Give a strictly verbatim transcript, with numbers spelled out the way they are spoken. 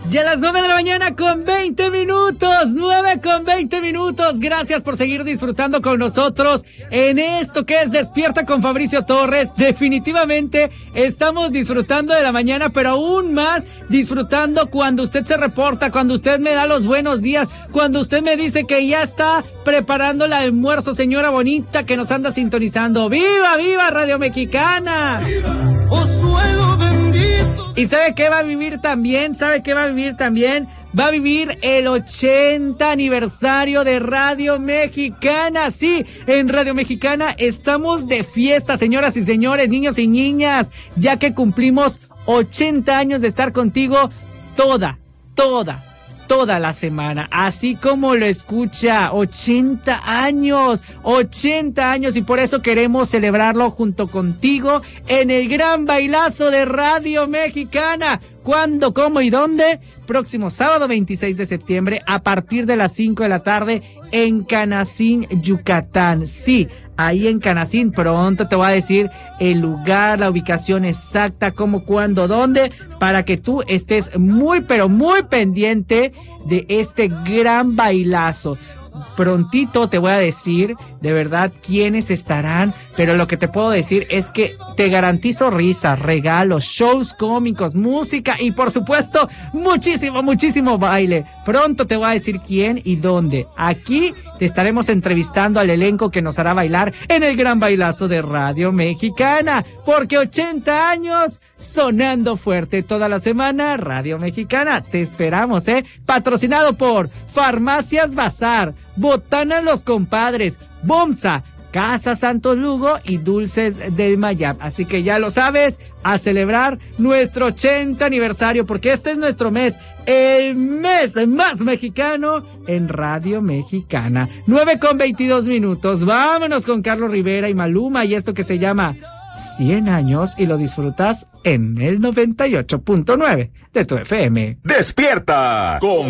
Ya a las nueve de la mañana con veinte minutos, nueve con veinte minutos. Gracias por seguir disfrutando con nosotros en esto que es Despierta con Fabricio Torres. Definitivamente estamos disfrutando de la mañana, pero aún más disfrutando cuando usted se reporta, cuando usted me da los buenos días, cuando usted me dice que ya está preparando el almuerzo, señora bonita que nos anda sintonizando. ¡Viva, viva Radio Mexicana! ¡Viva, oh suelo bendito! ¿Y sabe qué va a vivir también? ¿Sabe qué va a vivir también? Va a vivir el ochenta aniversario de Radio Mexicana. Sí, en Radio Mexicana estamos de fiesta, señoras y señores, niños y niñas, ya que cumplimos ochenta años de estar contigo toda, toda, toda la semana, así como lo escucha, ochenta años, ochenta años, y por eso queremos celebrarlo junto contigo en el gran bailazo de Radio Mexicana. ¿Cuándo, cómo y dónde? Próximo sábado veintiséis de septiembre a partir de las cinco de la tarde en Canacín, Yucatán. Sí, ahí en Canacín, pronto te voy a decir el lugar, la ubicación exacta, cómo, cuándo, dónde, para que tú estés muy, pero muy pendiente de este gran bailazo. Prontito te voy a decir de verdad quiénes estarán, pero lo que te puedo decir es que te garantizo risas, regalos, shows cómicos, música y por supuesto muchísimo, muchísimo baile. Pronto te voy a decir quién y dónde. Aquí te estaremos entrevistando al elenco que nos hará bailar en el gran bailazo de Radio Mexicana, porque ochenta años sonando fuerte toda la semana. Radio Mexicana, te esperamos, ¿eh? Patrocinado por Farmacias Bazar, Botana Los Compadres, Bomsa, Casa Santos Lugo y Dulces del Mayab. Así que ya lo sabes, a celebrar nuestro ochenta aniversario, porque este es nuestro mes, el mes más mexicano en Radio Mexicana. nueve con veintidós minutos. Vámonos con Carlos Rivera y Maluma y esto que se llama cien años, y lo disfrutas en el noventa y ocho punto nueve de tu F M. Despierta con